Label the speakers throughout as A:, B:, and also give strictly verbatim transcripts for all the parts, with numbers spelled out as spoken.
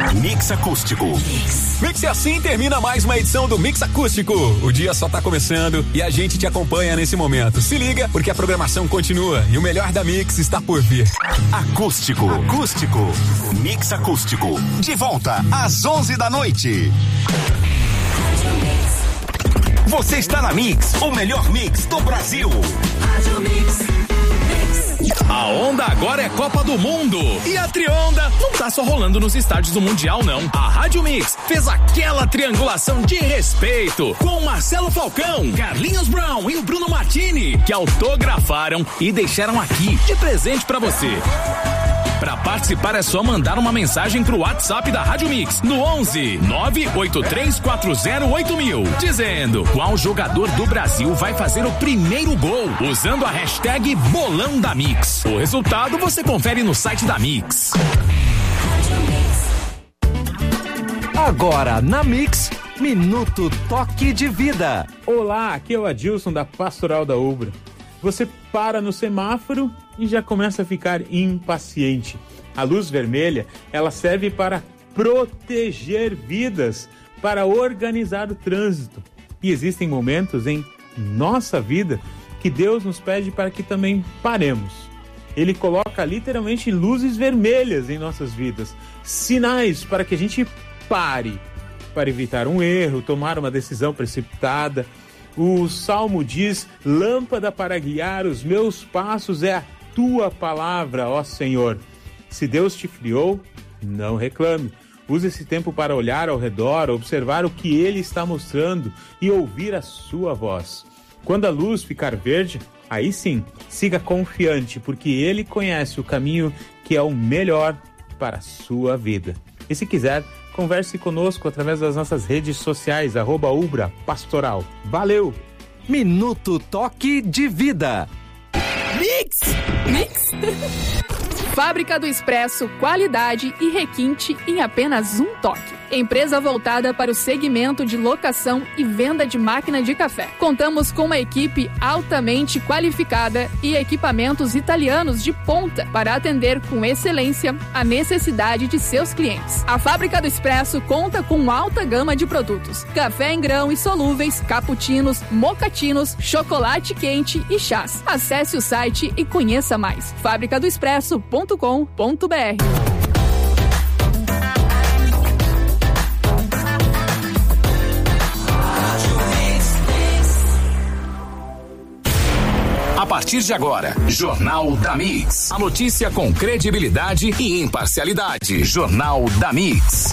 A: Mix Acústico.
B: Mix. Mix e assim termina mais uma edição do Mix Acústico. O dia só tá começando e a gente te acompanha nesse momento. Se liga, porque a programação continua e o melhor da Mix está por vir.
A: Acústico. Acústico. Mix Acústico. De volta às onze da noite. Você está na Mix, o melhor mix do Brasil. Rádio Mix.
C: A onda agora é Copa do Mundo. E a Trionda não tá só rolando nos estádios do Mundial, não. A Rádio Mix fez aquela triangulação de respeito com Marcelo Falcão, Carlinhos Brown e o Bruno Martini, que autografaram e deixaram aqui de presente pra você. Pra participar é só mandar uma mensagem pro WhatsApp da Rádio Mix no onze nove oito três quatro zero oito mil, dizendo qual jogador do Brasil vai fazer o primeiro gol, usando a hashtag Bolão da Mix. O resultado você confere no site da Mix.
D: Agora na Mix, Minuto Toque de Vida.
E: Olá, aqui é o Adilson da Pastoral da Ubra. Você para no semáforo e já começa a ficar impaciente. A luz vermelha, ela serve para proteger vidas, para organizar o trânsito. E existem momentos em nossa vida que Deus nos pede para que também paremos. Ele coloca literalmente luzes vermelhas em nossas vidas, sinais para que a gente pare, para evitar um erro, tomar uma decisão precipitada. O Salmo diz: lâmpada para guiar os meus passos é a tua palavra, ó Senhor. Se Deus te criou, não reclame. Use esse tempo para olhar ao redor, observar o que Ele está mostrando e ouvir a sua voz. Quando a luz ficar verde, aí sim, siga confiante, porque Ele conhece o caminho que é o melhor para a sua vida. E se quiser, converse conosco através das nossas redes sociais, arroba Ubra Pastoral. Valeu!
D: Minuto Toque de Vida.
F: Mix! Mix! Fábrica do Expresso, qualidade e requinte em apenas um toque. Empresa voltada para o segmento de locação e venda de máquina de café. Contamos com uma equipe altamente qualificada e equipamentos italianos de ponta para atender com excelência a necessidade de seus clientes. A Fábrica do Expresso conta com alta gama de produtos: café em grão e solúveis, cappuccinos, mocatinos, chocolate quente e chás. Acesse o site e conheça mais. fábrica do expresso ponto com ponto b r.
A: A partir de agora, Jornal da Mix. A notícia com credibilidade e imparcialidade. Jornal da Mix.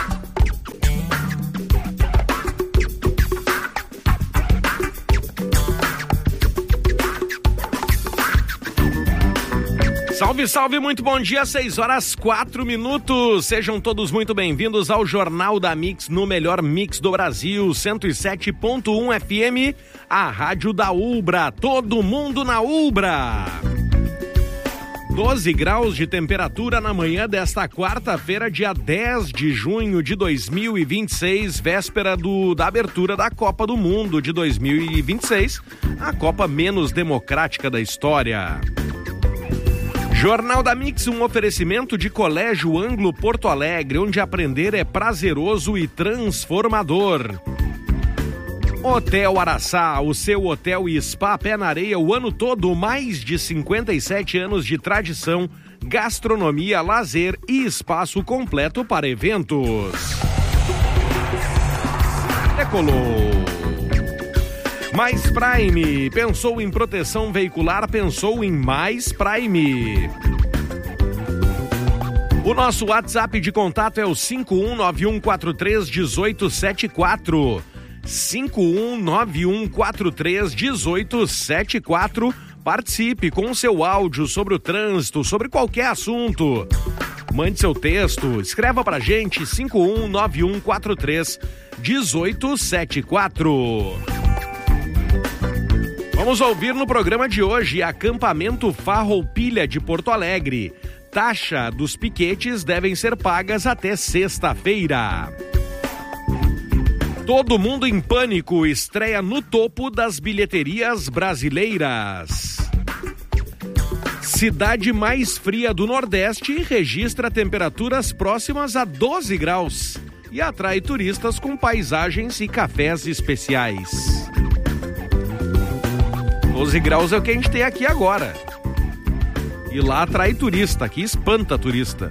G: Salve, salve, muito bom dia, seis horas quatro minutos. Sejam todos muito bem-vindos ao Jornal da Mix, no melhor mix do Brasil, cento e sete ponto um F M, a rádio da Ubra, todo mundo na Ubra. doze graus de temperatura na manhã desta quarta-feira, dia dez de junho de dois mil e vinte e seis, véspera do, da abertura da Copa do Mundo de dois mil e vinte e seis, a Copa menos democrática da história. Jornal da Mix, um oferecimento de Colégio Anglo Porto Alegre, onde aprender é prazeroso e transformador. Hotel Araçá, o seu hotel e spa pé na areia o ano todo, mais de cinquenta e sete anos de tradição, gastronomia, lazer e espaço completo para eventos. Decolou. Mais Prime, pensou em proteção veicular, pensou em Mais Prime. O nosso WhatsApp de contato é o cinco um nove um quatro três um oito sete quatro. cinco um nove um quatro três um oito sete quatro. Participe com o seu áudio sobre o trânsito, sobre qualquer assunto. Mande seu texto, escreva pra gente cinco um nove um quatro três um oito sete quatro. Vamos ouvir no programa de hoje: acampamento Farroupilha de Porto Alegre. Taxa dos piquetes devem ser pagas até sexta-feira. Todo Mundo em Pânico estreia no topo das bilheterias brasileiras. Cidade mais fria do Nordeste registra temperaturas próximas a doze graus e atrai turistas com paisagens e cafés especiais. doze graus é o que a gente tem aqui agora. E lá atrai turista, aqui espanta turista.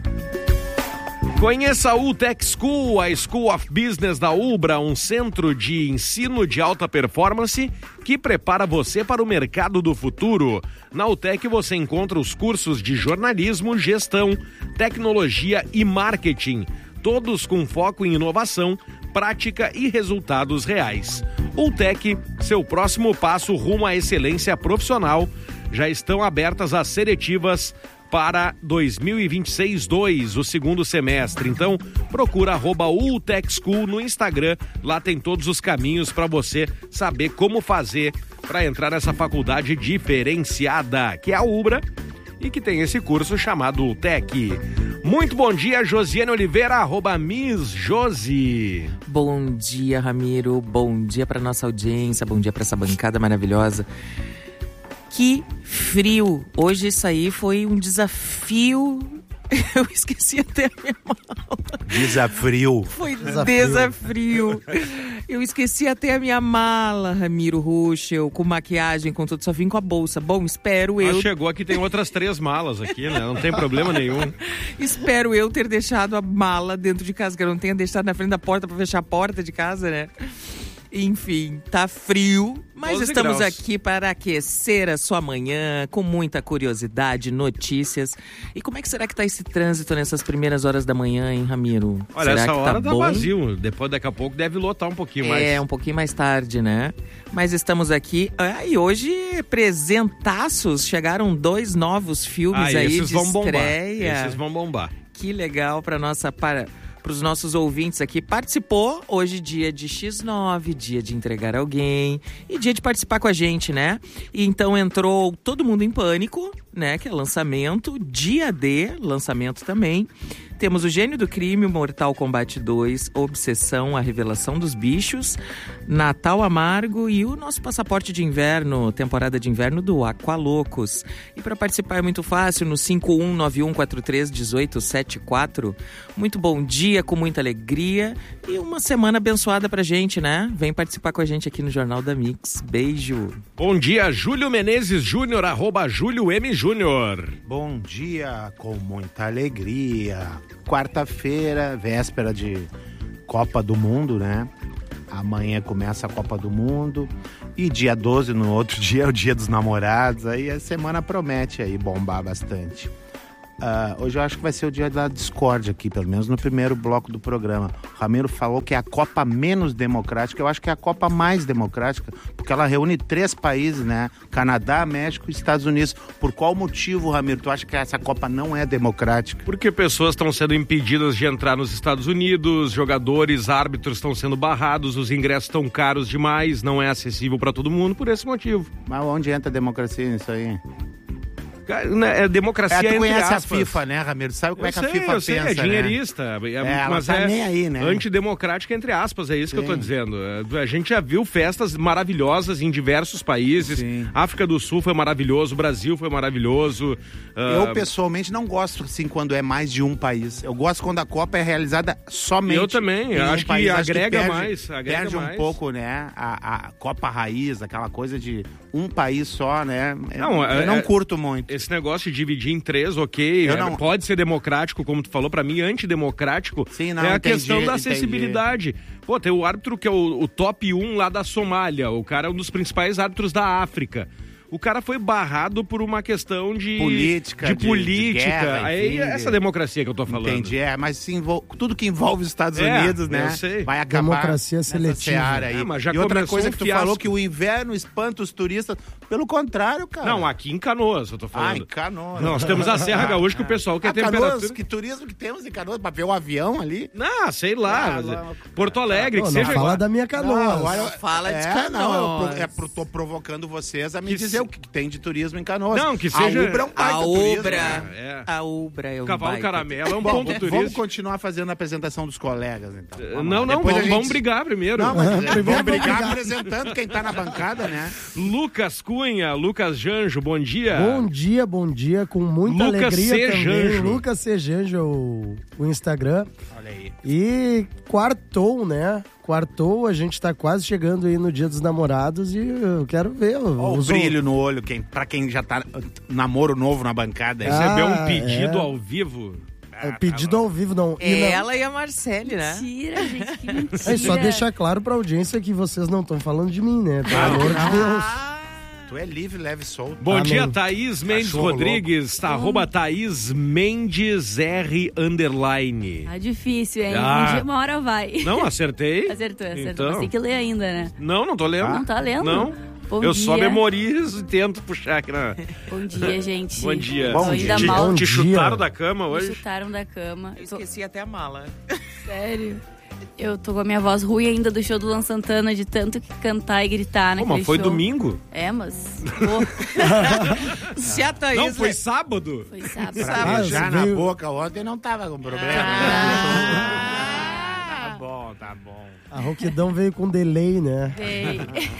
G: Conheça a U Tech School, a School of Business da Ubra, um centro de ensino de alta performance que prepara você para o mercado do futuro. Na U Tech você encontra os cursos de jornalismo, gestão, tecnologia e marketing, todos com foco em inovação, prática e resultados reais. U Tech, seu próximo passo rumo à excelência profissional. Já estão abertas as seletivas para dois mil e vinte e seis dois, o segundo semestre. Então, procura arroba U Tech School no Instagram. Lá tem todos os caminhos para você saber como fazer para entrar nessa faculdade diferenciada, que é a Ubra, e que tem esse curso chamado U Tech. Muito bom dia, Josiane Oliveira, arroba Miss Josi.
H: Bom dia, Ramiro. Bom dia para nossa audiência. Bom dia para essa bancada maravilhosa. Que frio! Hoje isso aí foi um desafio. Eu esqueci até a minha mala.
I: Desafio.
H: Foi desafio. desafio. Eu esqueci até a minha mala, Ramiro Ruschel, com maquiagem, com tudo. Só vim com a bolsa. Bom, espero eu...
G: Mas chegou aqui, tem outras três malas aqui, né? Não tem problema nenhum.
H: Espero eu ter deixado a mala dentro de casa, que eu não tenha deixado na frente da porta pra fechar a porta de casa, né? Enfim, tá frio, mas estamos graus. aqui para aquecer a sua manhã com muita curiosidade, notícias. E como é que será que tá esse trânsito nessas primeiras horas da manhã, hein, Ramiro?
G: Olha, será essa hora tá, tá vazio. Depois, daqui a pouco, deve lotar um pouquinho mais.
H: É, um pouquinho mais tarde, né? Mas estamos aqui. Ah, e hoje, presentaços. Chegaram dois novos filmes ah, aí
G: esses
H: de
G: vão
H: estreia.
G: Bombar. Esses vão bombar.
H: Que legal para nossa... Para... Para os nossos ouvintes aqui, participou hoje dia de xis nove, dia de entregar alguém e dia de participar com a gente, né? E então entrou Todo Mundo em Pânico, né? Que é lançamento, dia D, lançamento também. Temos o Gênio do Crime, Mortal Kombat dois, Obsessão, A Revelação dos Bichos, Natal Amargo e o nosso passaporte de inverno, temporada de inverno do Aqualocos. E para participar é muito fácil, no cinco um nove um quatro três um oito sete quatro. Muito bom dia, com muita alegria e uma semana abençoada pra gente, né? Vem participar com a gente aqui no Jornal da Mix. Beijo.
G: Bom dia, Júlio Menezes Júnior, arroba Júlio M. Júnior.
I: Bom dia, com muita alegria. Quarta-feira, véspera de Copa do Mundo, né? Amanhã começa a Copa do Mundo e dia doze, no outro dia, é o dia dos namorados. Aí a semana promete aí bombar bastante. Uh, hoje eu acho que vai ser o dia da discórdia aqui, pelo menos no primeiro bloco do programa. O Ramiro falou que é a Copa menos democrática. Eu acho que é a Copa mais democrática, porque ela reúne três países, né? Canadá, México e Estados Unidos. Por qual motivo, Ramiro, tu acha que essa Copa não é democrática?
G: Porque pessoas estão sendo impedidas de entrar nos Estados Unidos, jogadores, árbitros estão sendo barrados, os ingressos estão caros demais, não é acessível para todo mundo por esse motivo.
I: Mas onde entra a democracia nisso aí?
G: É democracia, é, tu
I: conhece
G: aspas.
I: a FIFA, né, Ramiro? Sabe como
G: eu
I: é que
G: sei,
I: a FIFA
G: eu sei,
I: pensa,
G: é dinheirista,
I: né?
G: é,
I: é,
G: mas
I: ela tá
G: é
I: nem aí, né?
G: antidemocrática, entre aspas, é isso
I: Sim.
G: que eu tô dizendo. A gente já viu festas maravilhosas em diversos países.
I: Sim.
G: África do Sul foi maravilhoso, o Brasil foi maravilhoso.
I: Eu,
G: uh...
I: pessoalmente, não gosto, assim, quando é mais de um país. Eu gosto quando a Copa é realizada somente
G: Eu também, eu
I: em um
G: acho
I: país.
G: que
I: acho
G: agrega
I: que perde,
G: mais. Agrega
I: perde
G: mais.
I: um pouco, né, a, a Copa raiz, aquela coisa de um país só, né?
G: Não,
I: eu
G: é,
I: não
G: é,
I: curto muito.
G: Esse negócio de dividir em três, ok,
I: Eu não...
G: pode ser democrático, como tu falou, pra mim, antidemocrático.
I: Sim, não,
G: é a
I: entendi,
G: questão da acessibilidade. Entendi. Pô, tem o árbitro que é o, o top um lá da Somália, o cara é um dos principais árbitros da África. O cara foi barrado por uma questão de
I: política,
G: de,
I: de
G: política.
I: De guerra,
G: aí
I: enfim,
G: essa democracia que eu tô falando.
I: Entendi, é, mas se envol... tudo que envolve os Estados
G: é,
I: Unidos, né?
G: Eu sei.
I: Vai acabar
J: democracia seletiva.
I: Aí.
G: É, mas já
I: e outra coisa
G: um
I: que tu
G: fiasco.
I: falou que o inverno espanta os turistas. Pelo contrário, cara.
G: Não, aqui em Canoas, eu tô falando.
I: Ah, em Canoas.
G: Nós temos a Serra Gaúcha que o pessoal quer
I: ah,
G: temperatura.
I: Canoas, que turismo que temos em Canoas pra ver o avião ali?
G: Não, sei lá.
I: Ah, lá
G: Porto Alegre,
J: não,
G: que
J: não
G: seja.
J: fala da minha Canoas.
I: Não, agora,
H: fala de
I: é,
H: Canoas.
I: Não, eu, é, eu tô provocando vocês a me
G: que
I: dizer
G: se...
I: o que tem de turismo em Canoas.
G: Não, que seja...
I: A Ubra é um baita
H: a
I: turismo,
H: Ubra,
I: né?
G: é.
H: A Ubra é um
G: Cavalo
H: baita.
G: Caramelo é um
I: Bom,
G: ponto
I: vamos
G: turístico.
I: continuar fazendo a apresentação dos colegas, então. Vamos
G: não,
I: lá.
G: não, vamos,
I: gente...
G: vamos brigar primeiro.
I: Não, mas
J: Ah,
I: vamos brigar apresentando quem tá na bancada, né?
G: Lucas Cunha. Cunha, Lucas Janjo, bom dia.
J: Bom dia, bom dia, com muita
G: Lucas
J: alegria
G: C.
J: também.
G: Janjo.
J: Lucas C. Janjo, o, o Instagram.
I: Olha aí.
J: E quartou, né? Quartou, a gente tá quase chegando aí no Dia dos Namorados e eu quero ver.
I: Ó, o
J: os-
I: brilho no olho, quem, pra quem já tá namoro novo na bancada.
J: Ah,
G: Recebeu um pedido
J: é.
G: ao vivo.
J: É, pedido ao vivo, não. E não-
H: Ela e a Marcele, né?
K: Mentira, gente, que mentira.
J: É só deixar claro pra audiência que vocês não estão falando de mim, né? Pelo
I: Ah,
J: amor de
I: não.
J: Deus.
I: Tu é livre, leve e solto.
G: Bom
J: Amém.
G: dia, Thaís Mendes
I: Cachorro
G: Rodrigues, tá, arroba Thaís Mendes R underline.
K: Tá difícil, hein?
G: Ah.
K: Um dia, uma hora vai.
G: Não, acertei.
K: Acertou, acertou.
G: Então.
K: Mas tem que ler ainda, né?
G: Não, não tô lendo.
K: Não tá lendo?
G: Não.
K: Bom
G: Eu
K: dia.
G: só memorizo e tento puxar aqui na...
K: Bom dia, gente.
G: Bom dia.
I: Bom
K: Tô
I: dia.
K: ainda mal.
J: Bom
G: Te
J: dia.
G: chutaram da cama
K: Me
G: hoje?
K: chutaram da cama.
H: Eu
K: Tô-
H: esqueci até a mala.
K: Sério. Eu tô com a minha voz ruim ainda do show do Luan Santana, de tanto que cantar e gritar
G: Pô,
K: naquele
G: mas foi
K: show.
G: domingo?
K: É, mas... Pô,
H: Se a Thaís...
G: Não, foi sábado?
K: foi sábado.
I: Pra
J: Ah,
I: beijar
J: você
I: na
J: veio-
I: boca ontem não tava com problema.
K: Ah.
I: Tá bom, tá bom.
J: A Roquidão veio com delay, né?
K: Ei.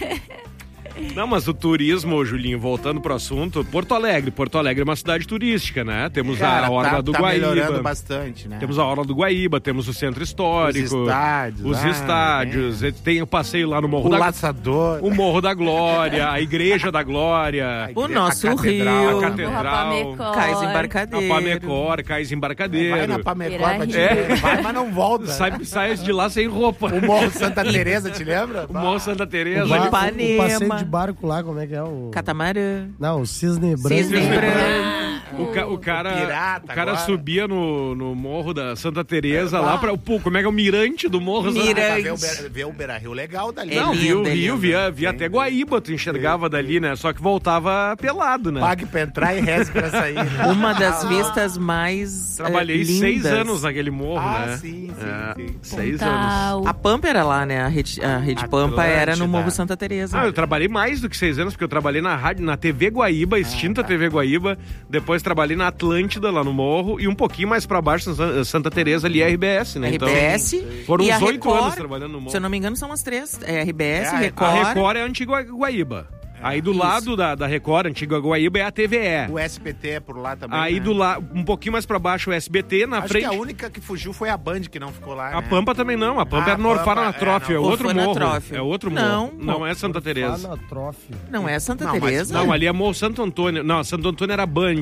G: Não, mas o turismo, Julinho, voltando pro assunto, Porto Alegre. Porto Alegre é uma cidade turística, né? Temos
I: Cara,
G: a Orla
I: tá,
G: do
I: tá
G: Guaíba.
I: melhorando bastante, né?
G: Temos a Orla do Guaíba, temos o Centro Histórico.
I: Os estádios,
G: Os
I: ah,
G: estádios. Tem o passeio lá no Morro
I: O
G: da
I: laçador.
G: O Morro da Glória, a Igreja da Glória,
H: O
I: a
H: nosso
I: catedral.
H: Rio.
G: a
K: O
G: Catedral,
K: Rapamecó.
H: Cais
G: a
H: Embarcadeiro.
G: Pamecor, Cais Embarcadeiro.
I: Vai na Pamecor pra te
K: É.
I: ver. Vai, mas não volta.
G: Sai, sai de lá sem roupa.
I: O Morro Santa Teresa, te lembra?
G: O Morro Santa Teresa.
J: O,
G: ali-
J: bar- o
H: Ipanema.
J: passeio de barco lá, como é que é? O...
H: Catamarã.
J: Não, o Cisne Branco.
H: Cisne Branco.
G: O, ca- o cara,
I: O pirata
G: o cara
I: agora.
G: subia no, no morro da Santa Teresa lá pra. Pô, como é que é o mirante do morro? Santa-
H: Mirante.
I: Pra ver o Beira- ver o Beira Rio legal dali.
H: É
G: Não,
H: lindo,
G: viu,
H: é
G: viu,
H: lindo.
G: via, via até Guaíba, tu enxergava dali, né? Só que voltava pelado, né?
I: Pague pra entrar e reze pra sair. né?
H: Uma das vistas mais
G: Trabalhei
H: eh,
G: seis
H: lindas.
G: anos naquele morro,
I: Ah,
G: né?
I: sim, sim,
G: É,
I: sim.
G: Seis anos.
K: Pontal.
H: A Pampa era lá, né? A Rede, a Rede Pampa era no
I: Atlântida.
H: Morro Santa Teresa.
G: Ah, eu trabalhei mais do que seis anos, porque eu trabalhei na rádio, na T V Guaíba, extinta T V Guaíba. Depois trabalhei na Atlântida, lá no Morro. E um pouquinho mais pra baixo, na San- Santa Teresa, ali é R B S, né?
H: R B S.
G: Então, foram
H: e a
G: uns oito
H: Record,
G: anos trabalhando no Morro.
H: Se eu não me engano, são as três. É R B S,
I: É, a-
H: Record.
G: A Record é a antiga Guaíba. Aí do lado da, da Record, a antiga Guaíba, é a T V E.
I: O S B T é por lá também.
G: Aí
I: né?
G: do lado, um pouquinho mais pra baixo, o S B T, na
I: Acho
G: frente.
I: que a única que fugiu foi a Band que não ficou lá.
G: A
I: né?
G: Pampa também não, a Pampa
I: Ah,
G: é no
I: a Pampa,
G: Orfanatrófio, é,
I: é, não.
G: outro morro.
H: Orfanatrófio.
G: É outro
H: Não,
G: morro. Não, é Santa Teresa.
J: Fanatrófio.
H: Não é Santa
I: Não, mas-
H: Teresa?
G: Não, ali é Morro Santo Antônio. Não, Santo Antônio era Band.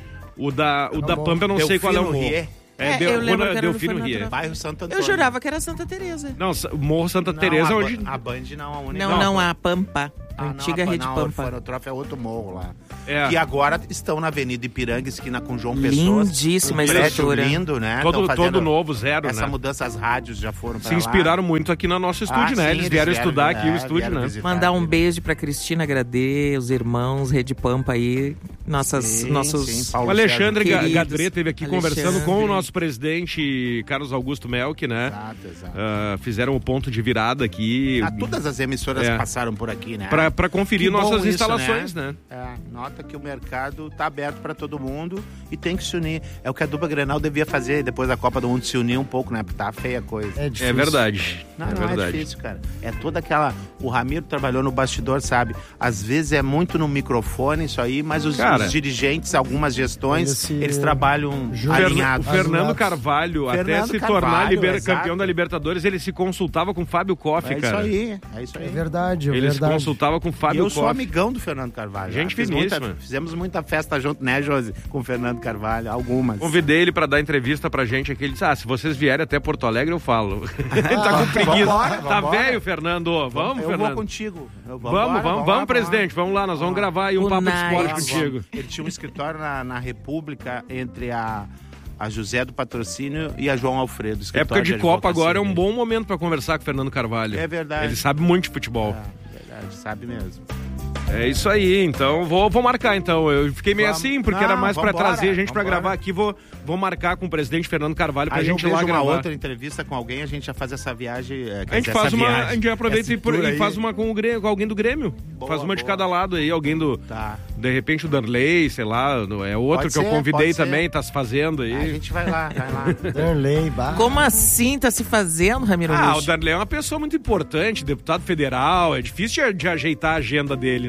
G: O da, o da
J: bom.
G: Pampa eu não sei qual é o
I: Delfino
G: morro.
I: Rie.
H: É,
G: Deu-
H: eu lembro
G: Rona-
H: que era no
G: Delfino Rie.
H: Orfanatrófio.
I: Bairro Santo Antônio.
H: Eu jurava que era Santa Teresa.
G: Não, Sa- Morro Santa
I: Não,
G: Teresa,
I: a,
G: onde...
I: Ba- a Band não, a única.
H: Não, não, a Pampa. A
I: Ah, não,
H: antiga
I: a,
H: Rede
I: não,
H: Pampa.
I: O Orfanotrófio é outro morro lá.
G: É.
I: Que agora estão na Avenida Ipiranga, esquina com João Pessoa.
H: Lindíssima
I: um prédio
H: estrutura.
I: lindo, né?
G: Todo,
I: Tão fazendo
G: todo novo, zero,
I: Essa
G: né?
I: mudança, as rádios já foram pra
G: Se
I: lá.
G: inspiraram muito aqui no nosso estúdio,
I: Ah,
G: né?
I: sim,
G: Eles vieram estudar aqui o
I: é,
G: estúdio,
I: vieram
G: né?
I: visitar
H: Mandar um
I: aqui.
H: beijo pra Cristina Gradê, os irmãos, Rede Pampa aí. Nossas,
I: Sim,
H: nossos...
I: sim,
G: O
I: Paulo
G: Alexandre
H: Sérgio,
G: Ga-
H: queridos.
G: Gadré esteve aqui
H: Alexandre.
G: conversando com o nosso presidente Carlos Augusto Melk, né?
I: Exato, exato.
G: Ah, fizeram o ponto de virada aqui
I: Ah, todas as emissoras
G: É.
I: passaram por aqui, né?
G: pra, pra conferir
I: Que bom
G: nossas
I: isso,
G: instalações, né?
I: É, nota que o mercado tá aberto para todo mundo e tem que se unir. É o que a dupla Grenal devia fazer depois da Copa do Mundo, se unir um pouco, né? Porque tá feia a coisa.
J: É difícil.
G: É verdade.
I: Não,
G: é
I: não
G: verdade.
I: é difícil, cara. É toda aquela... O Ramiro trabalhou no bastidor, sabe? Às vezes é muito no microfone isso aí, mas os,
G: Cara,
I: os dirigentes, algumas gestões,
J: esse-
I: eles trabalham
J: Ju-
G: O Fernan-
I: alinhados.
G: o Fernando
J: Alinhados.
G: Carvalho, até
I: Fernando
G: se
I: Carvalho,
G: tornar liber-
I: exato.
G: campeão da Libertadores, ele se consultava com o Fábio Koff,
I: É isso
G: cara.
I: aí, é isso aí.
J: É verdade, é
G: Ele se
J: verdade.
G: consultava com o
I: E
G: Fábio
I: eu sou
G: Koff.
I: amigão do Fernando Carvalho.
G: Gente
I: Fiz
G: finíssima.
I: muita- Fizemos muita festa junto, né, Josi? Com o Fernando Carvalho, algumas.
G: Convidei ele pra dar entrevista pra gente aqui. Ele disse: Ah, se vocês vierem até Porto Alegre, eu falo. ele tá com preguiça.
I: Vambora,
G: tá
I: vambora.
G: velho, Fernando. Vamos,
I: eu
G: Fernando.
I: vou contigo. Eu-
G: Vamos, vamos, vamos,
I: lá,
G: presidente. Vamos lá, nós vamos gravar aí um
H: O
G: papo de
H: nice.
G: esporte
I: Vamos,
G: contigo.
I: vamos. Ele tinha um escritório na, na República entre a, a José do Patrocínio e a João Alfredo. escritório
G: Época de
I: de
G: Copa
I: advocacia
G: agora é um
I: dele.
G: bom momento pra conversar com o Fernando Carvalho.
I: É verdade.
G: Ele sabe muito de futebol.
I: É, verdade, sabe mesmo.
G: É isso aí, então vou, vou marcar então. Eu fiquei meio
I: Vamos.
G: assim, porque
I: Não,
G: era mais pra
I: vambora,
G: trazer a gente pra
I: vambora.
G: gravar aqui. Vou, vou marcar com o presidente Fernando Carvalho pra
I: Aí
G: gente
I: eu
G: ir lá
I: vejo uma
G: gravar.
I: outra entrevista com alguém, a gente já faz essa viagem. é, quer
G: A gente
I: dizer,
G: faz
I: essa
G: uma,
I: viagem,
G: a gente aproveita e,
I: essa
G: por-
I: tour
G: e
I: aí.
G: faz uma com, o Grêmio, com alguém do Grêmio.
I: Boa,
G: faz uma de
I: boa.
G: cada lado aí, alguém do.
I: Tá.
G: De repente o Darley, sei lá, no- é outro
I: Pode
G: que eu
I: ser,
G: convidei
I: pode ser.
G: também, tá se fazendo aí.
I: A gente vai lá, vai lá.
J: Darley, bah.
H: Como assim tá se fazendo, Ramiro
G: Ah, o
H: Lúcio?
G: Darley é uma pessoa muito importante, deputado federal, é difícil de, de ajeitar a agenda dele, né?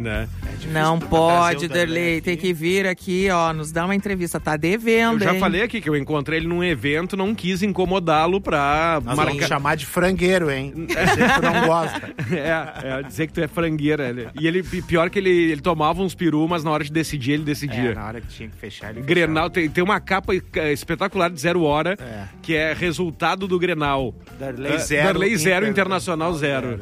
H: Não pode, Derlei, tem que vir aqui, ó, nos dar uma entrevista, tá devendo,
G: Eu já
H: hein?
G: falei aqui que eu encontrei ele num evento, não quis incomodá-lo pra
I: Nós
G: marcar...
I: vamos chamar de frangueiro, hein? Dizer que tu não gosta.
G: É, é, dizer que tu é frangueira. Ele. E ele, pior que ele, ele tomava uns peru, mas na hora de decidir, ele decidia.
I: É, na hora que tinha que fechar, ele
G: Grenal, tem, tem uma capa espetacular de Zero Hora,
I: É.
G: que é resultado do Grenal.
I: Darley
G: É,
I: zero,
G: Darley zero,
I: Inter-
G: Internacional zero.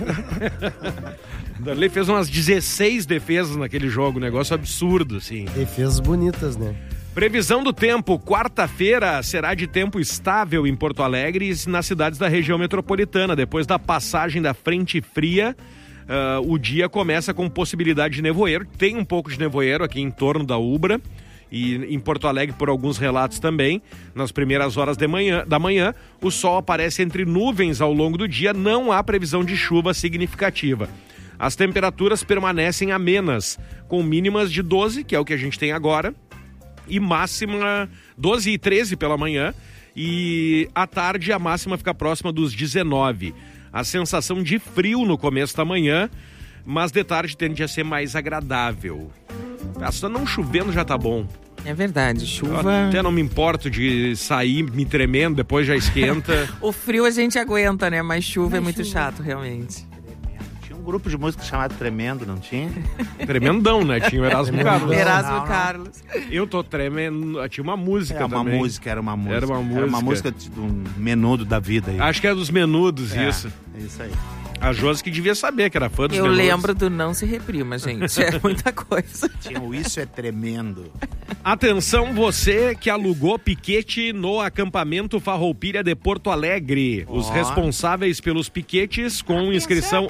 G: Darley fez umas dezesseis defesas naquele jogo, um negócio absurdo, assim.
J: Defesas bonitas, né?
G: Previsão do tempo, quarta-feira será de tempo estável em Porto Alegre e nas cidades da região metropolitana. Depois da passagem da frente fria, uh, o dia começa com possibilidade de nevoeiro. Tem um pouco de nevoeiro aqui em torno da Ubra e em Porto Alegre por alguns relatos também. Nas primeiras horas de manhã, da manhã, o sol aparece entre nuvens ao longo do dia. Não há previsão de chuva significativa. As temperaturas permanecem amenas, com mínimas de doze, que é o que a gente tem agora, e máxima doze e treze pela manhã, e à tarde a máxima fica próxima dos dezenove. A sensação de frio no começo da manhã, mas de tarde tende a ser mais agradável. Ah, só não chovendo já tá bom.
H: É verdade, chuva...
G: Eu até não me importo de sair me tremendo, depois já esquenta.
H: O frio a gente aguenta, né? Mas chuva
K: Mas
H: é muito
K: chuva.
H: chato, realmente.
I: Tinha um grupo de música chamado Tremendo, não tinha?
G: Tremendão, né? Tinha o Erasmo Carlos.
H: Erasmo
I: não, não.
H: Carlos.
G: Eu tô tremendo. Tinha uma música
I: É uma
G: também.
I: música, era uma música.
G: Era uma música.
I: Era uma música de um menudo da vida aí.
G: Acho que é dos Menudos,
I: É,
G: isso.
I: É isso aí.
G: A Josi que devia saber que era fã dos
H: Eu
G: Menudos.
H: lembro do Não Se Reprima, gente. É muita coisa.
I: Tinha o Isso é Tremendo.
G: Atenção você que alugou piquete no acampamento Farroupilha de Porto Alegre. Os
I: Ó.
G: responsáveis pelos piquetes com inscrição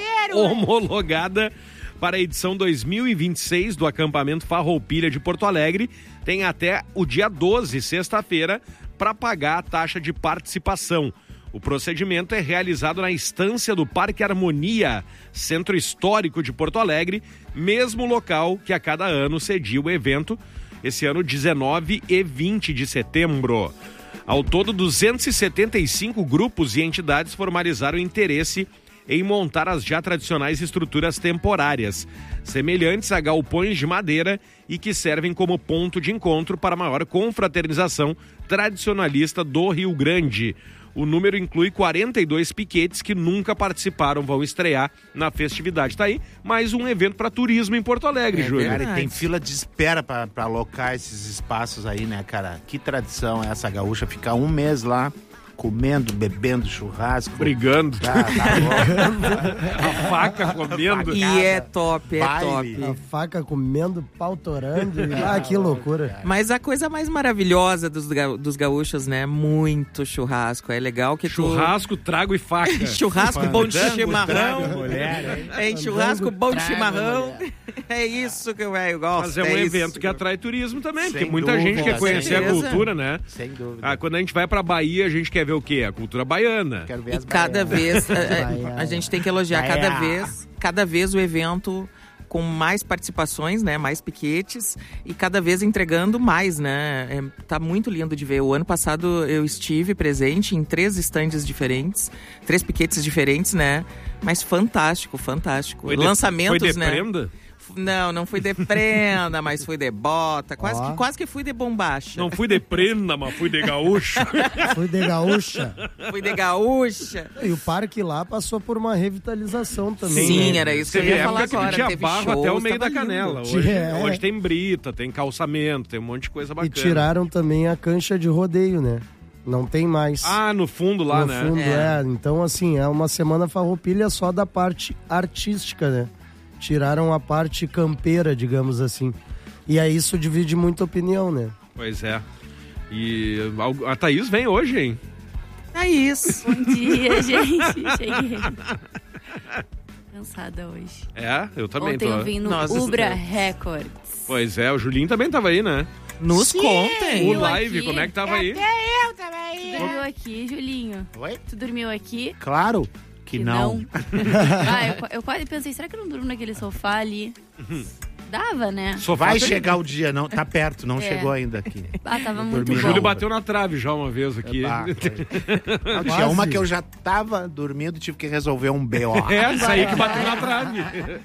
G: homologada para a edição dois mil e vinte e seis do acampamento Farroupilha de Porto Alegre tem até o dia doze, sexta-feira, para pagar a taxa de participação. O procedimento é realizado na estância do Parque Harmonia, Centro Histórico de Porto Alegre, mesmo local que a cada ano cedia o evento, esse ano dezenove e vinte de setembro. Ao todo, duzentos e setenta e cinco grupos e entidades formalizaram interesse em montar as já tradicionais estruturas temporárias, semelhantes a galpões de madeira e que servem como ponto de encontro para a maior confraternização tradicionalista do Rio Grande. O número inclui quarenta e dois piquetes que nunca participaram, vão estrear na festividade. Tá aí mais um evento para turismo em Porto Alegre,
H: É
G: Júlio.
I: Cara, e tem fila de espera pra, pra alocar esses espaços aí, né, cara? Que tradição é essa gaúcha ficar um mês lá comendo, bebendo churrasco.
G: Brigando.
I: Tá, tá bom.
G: A faca comendo.
H: E é top, é
I: Baile.
H: top.
J: A faca comendo, pau torando. e- Ah, que loucura.
H: Mas a coisa mais maravilhosa dos, ga- dos gaúchos, né? Muito churrasco. É legal que tu...
G: Churrasco, trago e faca.
H: Churrasco bom de
I: Fandango,
H: chimarrão.
I: trago, mulher, hein?
H: É, churrasco bom de
J: trago,
H: chimarrão. É isso que eu, eu gosto.
G: Mas é um
H: isso.
G: evento que atrai turismo também,
I: Sem
G: porque muita
I: dúvida,
G: gente quer
I: com
G: conhecer a
H: certeza.
G: cultura, né?
I: Sem dúvida.
G: Ah, quando a gente vai pra Bahia, a gente quer ver o quê? A cultura baiana.
I: Quero ver
H: E
I: as
H: cada
I: baianas.
H: vez, a, a- a gente tem que elogiar cada
I: Baia.
H: vez, cada vez o evento com mais participações, né, mais piquetes e cada vez entregando mais, né, é, tá muito lindo de ver. O ano passado eu estive presente em três estandes diferentes, três piquetes diferentes, né, mas fantástico, fantástico.
G: Foi de-
H: Lançamentos,
G: foi de
H: né.
G: prenda?
H: Não, não fui de prenda, mas fui de bota, quase,
J: Ó.
H: que, quase que fui de bombacha.
G: Não fui de prenda, mas fui de gaúcho.
J: Fui de gaúcha.
H: Fui de gaúcha.
J: E o parque lá passou por uma revitalização também.
H: Sim,
J: né?
H: era isso que
G: Teve
H: eu ia falar
G: época que
H: agora.
G: tinha
H: Teve
G: barro
H: shows,
G: até o meio da
H: tava lindo.
G: canela. Hoje,
J: É.
G: hoje tem brita, tem calçamento, tem um monte de coisa
J: E
G: bacana.
J: tiraram também a cancha de rodeio, né? Não tem mais.
G: Ah, no fundo lá,
J: no
G: né?
J: fundo,
H: É.
J: é. Então, assim, é uma semana farroupilha só da parte artística, né? Tiraram a parte campeira, digamos assim. E aí isso divide muita opinião, né?
G: Pois é. E a Thaís vem hoje, hein?
H: É isso.
K: Bom dia, gente. Cheguei. Cansada hoje.
G: É, eu também
K: Ontem
G: tô.
K: eu vim no
H: Nossa,
K: Ubra
H: Deus.
K: Records.
G: Pois é, o Julinho também tava aí, né?
H: Nos contem.
G: O live,
K: aqui.
G: como é que tava aí?
K: Tu dormiu aqui, Julinho?
I: Oi?
K: Tu dormiu aqui?
I: Claro que, não.
K: ah, eu, eu quase pensei, será que eu não durmo naquele sofá ali? Dava, né?
G: Sofá
I: Vai
G: tem-
I: chegar o dia, não, tá perto, não
K: É.
I: chegou ainda aqui.
K: Ah, tava
I: Eu
K: muito
I: dormi
G: O
I: na
G: Júlio
K: bom.
G: bateu na trave já uma vez aqui.
I: Ah, foi. Não, tinha
J: Quase.
I: uma que eu já tava dormindo e tive que resolver um B O.
G: É, isso aí que bateu na trave.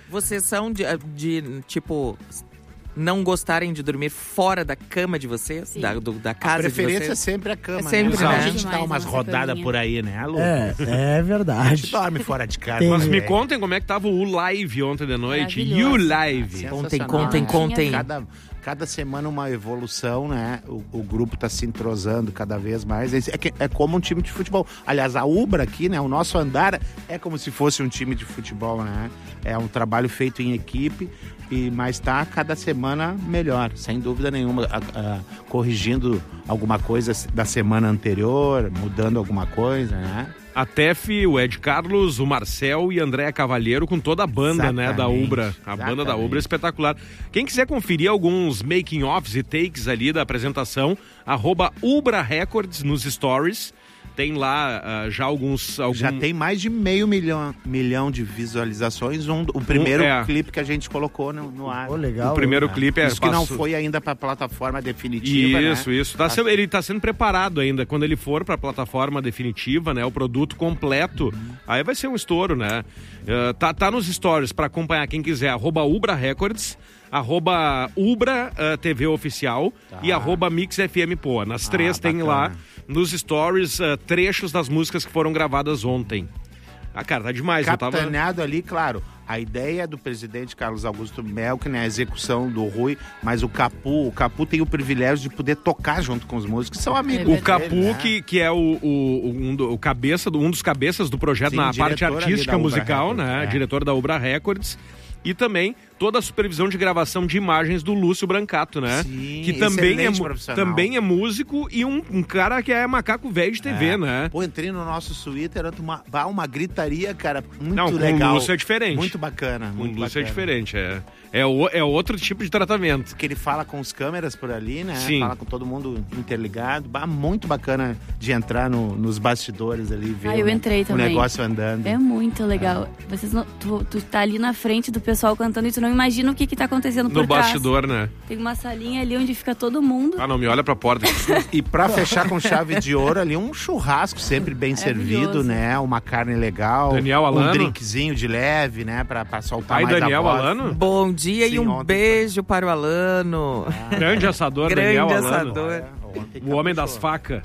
H: Vocês são de, de, tipo, não gostarem de dormir fora da cama de vocês? Da, do, da casa de vocês?
I: A preferência é sempre a cama,
H: é sempre,
I: né?
H: né?
I: A gente dá umas rodadas por aí, né, Lu?
J: É, é verdade.
I: A gente dorme fora de casa.
J: Tem,
G: Mas me
I: é.
G: contem como é que tava o live ontem de noite. You Live.
H: Contem, contem, contem.
I: Cada, cada semana uma evolução, né? O, o grupo tá se entrosando cada vez mais. É, que, é como um time de futebol. Aliás, a Ubra aqui, né? O nosso andar é como se fosse um time de futebol, né? É um trabalho feito em equipe. E, mas tá cada semana melhor, sem dúvida nenhuma, a, a, corrigindo alguma coisa da semana anterior, mudando alguma coisa, né?
G: A Tef, o Ed Carlos, o Marcel e a Andréa Cavalheiro com toda a banda,
I: Exatamente,
G: né, da Ubra. A
I: exatamente.
G: banda da Ubra é espetacular. Quem quiser conferir alguns making-offs e takes ali da apresentação, arroba Ubra Records nos stories. Tem lá uh, já alguns, alguns...
I: Já tem mais de meio milhão, milhão de visualizações. Um, o primeiro
G: um, é.
I: clipe que a gente colocou no, no ar.
J: Oh, legal.
G: O primeiro
I: É.
G: clipe é...
I: Isso que não
G: passou...
I: foi ainda para a plataforma definitiva,
G: Isso,
I: né?
G: isso. Tá sendo, ele está sendo preparado ainda. Quando ele for para a plataforma definitiva, né? O produto completo, uhum. aí vai ser um estouro, né? Uh, tá, tá nos stories para acompanhar quem quiser. Arroba Ubra Records, arroba Ubra uh, T V Oficial tá. e arroba Mix F M Poa. Nas três ah, tem lá nos stories uh, trechos das músicas que foram gravadas ontem. Ah, cara, tá demais.
I: Capitaneado
G: tava...
I: ali, claro. A ideia é do presidente Carlos Augusto Melk, né? A execução do Rui, mas o Capu, o Capu tem o privilégio de poder tocar junto com os músicos, que são amigos.
G: O Capu,
I: dele, né?
G: que, que é o, o, um, do, o cabeça, um dos cabeças do projeto
I: Sim,
G: na parte artística musical,
I: Records,
G: né?
I: É.
G: Diretor da Ubra Records. E também toda a supervisão de gravação de imagens do Lúcio Brancato, né?
I: Sim,
G: que também é,
I: também
G: é músico e um, um cara que é macaco velho de T V,
I: é.
G: né?
I: Pô, entrei no nosso Twitter, uma, uma gritaria, cara, muito
G: Não, com
I: legal.
G: o Lúcio é diferente.
I: Muito bacana.
G: Com o
I: muito
G: Lúcio
I: bacana.
G: é diferente, é. É, o, é outro tipo de tratamento.
I: Que ele fala com os câmeras por ali, né?
G: Sim.
I: Fala com todo mundo interligado. Bah, muito bacana de entrar no, nos bastidores ali, ver
K: ah, eu
I: o,
K: entrei
I: o
K: também.
I: negócio andando.
K: É muito legal. É. Vocês não, tu, tu tá ali na frente do pessoal cantando e tu não imagina o que que tá acontecendo por
G: no
K: trás.
G: bastidor, né?
K: Tem uma salinha ali onde fica todo mundo.
G: Ah, não, me olha pra porta.
I: E pra fechar com chave de ouro ali, um churrasco sempre bem servido, né? Uma carne legal.
G: Daniel Alano.
I: Um drinkzinho de leve, né? Pra, pra soltar
G: Aí,
I: mais
G: Daniel
I: a voz.
G: Alano?
H: Bom dia
I: Sim,
H: e um
I: ontem
H: beijo para o Alano.
G: Ah. Grande assador,
H: Grande
G: Daniel Alano.
H: assador.
I: É,
G: O homem das facas.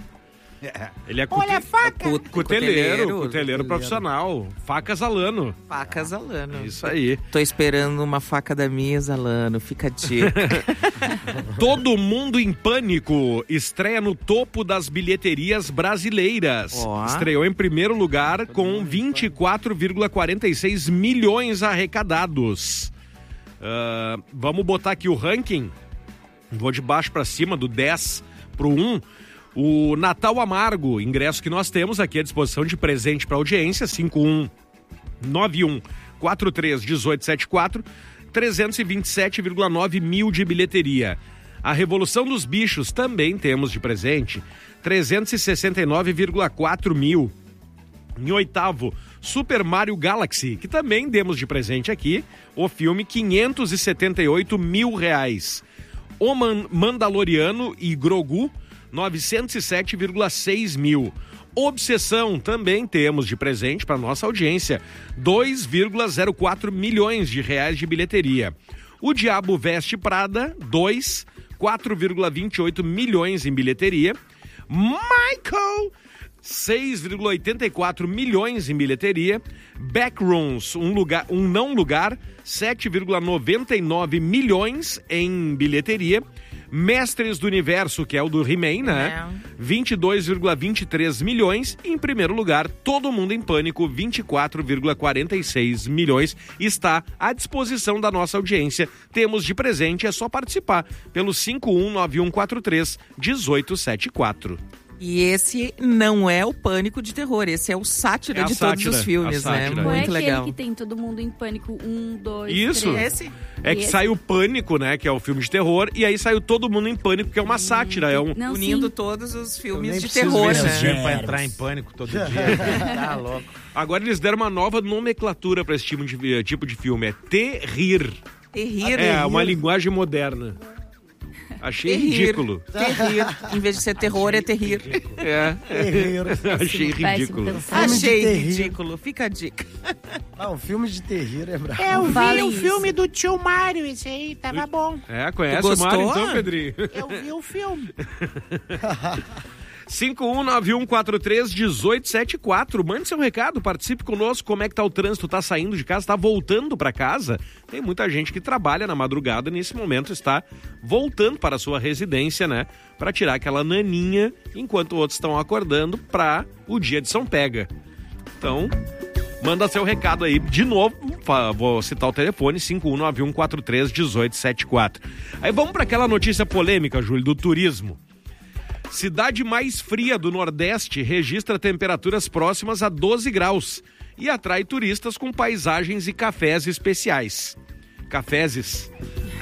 G: Ele é
I: Olha a faca!
G: Cu cuteleiro, cuteleiro profissional. Facas Alano.
H: Facas Alano.
G: É isso aí.
H: Tô esperando uma faca da mesa, Alano. Fica a dica.
G: Todo Mundo em Pânico estreia no topo das bilheterias brasileiras.
H: Oh.
G: Estreou em primeiro lugar com vinte e quatro vírgula quarenta e seis milhões arrecadados. Uh, vamos botar aqui o ranking. Vou de baixo para cima, do dez pro um. O Natal Amargo, ingresso que nós temos aqui à disposição de presente para audiência, cinco um nove um quatro três um oito sete quatro, trezentos e vinte e sete vírgula nove mil de bilheteria. A Revolução dos Bichos também temos de presente, trezentos e sessenta e nove vírgula quatro mil. Em oitavo, Super Mario Galaxy, que também demos de presente aqui, o filme quinhentos e setenta e oito mil reais. O Man- Mandaloriano e Grogu, novecentos e sete vírgula seis mil. Obsessão também temos de presente para nossa audiência, dois vírgula zero quatro milhões de reais de bilheteria. O Diabo Veste Prada, dois, quatro vírgula vinte e oito milhões em bilheteria. Michael, seis vírgula oitenta e quatro milhões em bilheteria. Backrooms, um, lugar, um não lugar, sete vírgula noventa e nove milhões em bilheteria. Mestres do Universo, que é o do He-Man, né? vinte e dois vírgula vinte e três milhões. E em primeiro lugar, Todo Mundo em Pânico, vinte e quatro vírgula quarenta e seis milhões. Está à disposição da nossa audiência. Temos de presente, é só participar pelo cinco um nove um quatro três um oito sete quatro.
H: E esse não é o Pânico de Terror, esse é o sátira
G: É a
H: de
G: sátira,
H: todos os filmes,
G: a
H: né?
G: sátira.
K: Não é
H: Muito
K: aquele
H: legal.
K: que tem Todo Mundo em Pânico, um, dois,
G: Isso.
K: três.
H: Esse?
G: É que
K: Esse?
G: sai o Pânico, né? Que é o filme de terror. E aí saiu Todo Mundo em Pânico, que é uma sátira. É um...
K: Não,
H: Unindo
K: sim.
H: todos os
I: Eu
H: filmes
I: nem
H: de
I: preciso
H: terror,
I: ver esse
H: né?
I: filme pra entrar em pânico todo dia. Tá louco.
G: Agora eles deram uma nova nomenclatura para esse tipo de, tipo de filme. É terrir.
H: E rir,
G: É,
H: rir.
G: uma linguagem moderna. Achei
H: Terrir.
G: ridículo.
H: Terrir. Em vez de ser terror, é terrir.
G: É. Achei ridículo.
H: Achei
J: terrir.
H: ridículo. Fica a dica.
J: Ah, o filme de terrir é brabo.
I: Eu vi
K: Falem
I: o
K: isso.
I: filme do tio Mário, esse aí, tava bom.
G: É, conhece
H: Tu
G: o Mário
H: gostou?
G: então, Pedrinho?
I: Eu vi o filme.
G: cinco um nove um quatro três um oito sete quatro. Mande seu recado, participe conosco. Como é que tá o trânsito? Tá saindo de casa? Tá voltando para casa? Tem muita gente que trabalha na madrugada e nesse momento está voltando para a sua residência, né? Para tirar aquela naninha, enquanto outros estão acordando para o dia de São Pega. Então, manda seu recado aí de novo. Vou citar o telefone, cinco um nove um quatro três um oito sete quatro. Aí vamos para aquela notícia polêmica, Júlio, do turismo. Cidade mais fria do Nordeste registra temperaturas próximas a doze graus e atrai turistas com paisagens e cafés especiais. Caféses.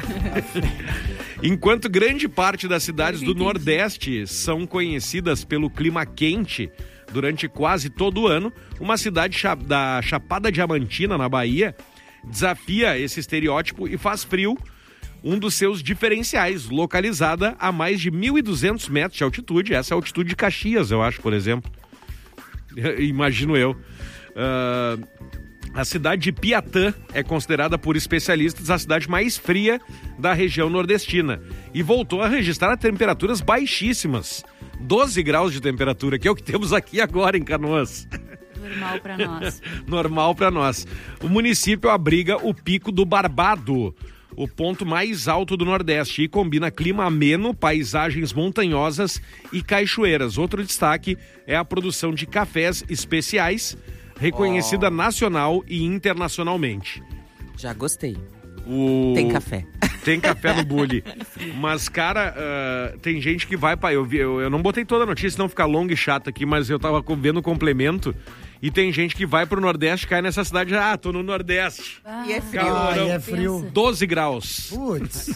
G: Enquanto grande parte das cidades do Nordeste são conhecidas pelo clima quente durante quase todo o ano, uma cidade cha- da Chapada Diamantina, na Bahia, desafia esse estereótipo e faz frio. Um dos seus diferenciais, localizada a mais de mil e duzentos metros de altitude. Essa é a altitude de Caxias, eu acho, por exemplo. Imagino eu. Uh, a cidade de Piatã é considerada por especialistas a cidade mais fria da região nordestina. E voltou a registrar temperaturas baixíssimas. doze graus de temperatura, que é o que temos aqui agora em Canoas.
K: Normal pra nós.
G: Normal para nós. O município abriga o Pico do Barbado, o ponto mais alto do Nordeste, e combina clima ameno, paisagens montanhosas e cachoeiras. Outro destaque é a produção de cafés especiais, reconhecida oh. nacional e internacionalmente.
H: Já gostei.
G: O...
H: Tem café.
G: Tem café no bule. Mas, cara, uh, tem gente que vai para eu, vi, eu, eu não botei toda a notícia, não ficar longa e chata aqui, mas eu tava vendo o complemento. E tem gente que vai pro Nordeste, cai nessa cidade, ah, tô no Nordeste.
K: Ah,
H: E é frio.
G: Calorão.
J: Ah, e é frio.
G: doze graus.
J: Putz.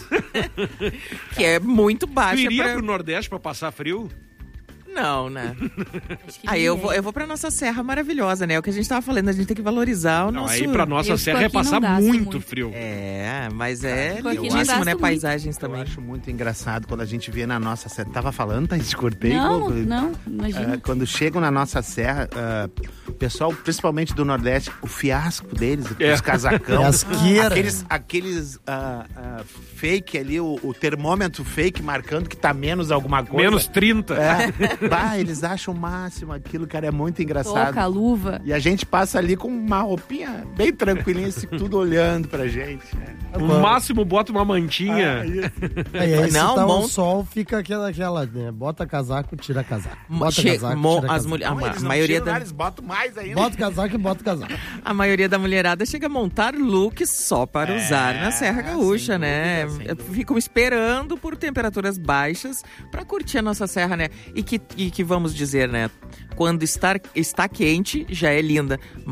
H: Que é muito
G: Tu
H: baixo.
G: iria
H: pra...
G: pro Nordeste pra passar frio?
H: Não, né?
K: Acho que
H: Aí eu
K: ninguém.
H: vou, eu vou pra nossa serra maravilhosa, né? É o que a gente tava falando, a gente tem que valorizar o
G: Não,
H: nosso...
G: aí pra nossa
K: Eu
G: serra
K: fico
G: é
K: aqui,
G: passar
K: não gasto
G: muito,
K: muito.
G: frio.
H: É, mas é
K: Tô aqui, não
H: lindíssimo,
K: gasto
H: né?
K: muito.
H: Paisagens
I: Eu
H: também.
I: acho muito engraçado quando a gente vê na nossa serra. Tava falando, tá? Te cortei.
K: Não,
I: quando,
K: não, imagina.
I: ah, quando chegam na nossa serra, ah, o pessoal, principalmente do Nordeste, o fiasco deles,
G: É.
I: os casacão.
J: Fiasqueira.
I: Aqueles, aqueles ah, ah, fake ali, o, o termômetro fake marcando que tá menos alguma coisa.
G: Menos trinta.
I: É. Bah, eles acham o máximo aquilo, cara, é muito engraçado.
K: Toca, luva.
I: E a gente passa ali com uma roupinha bem tranquilinha, assim, tudo olhando pra gente. né?
G: No máximo bota uma mantinha.
I: Ah, isso.
J: Aí, aí
H: Não,
J: se tá
H: bom-
J: um sol, fica aquela, aquela, né? Bota casaco, tira casaco. Bota
H: Che-
J: casaco,
H: mo-
J: tira
H: as
J: casaco.
H: mulher- a,
I: Não,
H: ma-
I: eles não
H: maioria
I: tiram
H: da,
I: nada, eles botam mais ainda.
J: Bota casaco e bota casaco.
H: a maioria da mulherada chega a montar looks só para
I: É,
H: usar na Serra Gaúcha,
I: sem
H: né?
I: dúvida, sem
H: Ficam esperando por temperaturas baixas para curtir a nossa serra, né? E que, e que vamos dizer, né? Quando está, está quente, já é linda.